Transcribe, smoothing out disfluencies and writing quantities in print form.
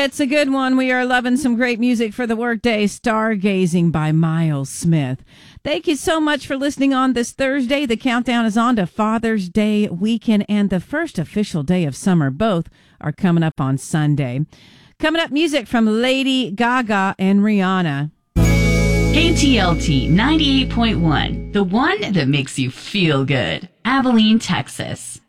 It's a good one. We are loving some great music for the workday. Stargazing by Miles Smith. Thank you so much for listening on this Thursday. The countdown is on to Father's Day weekend and the first official day of summer. Both are coming up on Sunday. Coming up, music from Lady Gaga and Rihanna. KTLT 98.1, the one that makes you feel good. Abilene, Texas.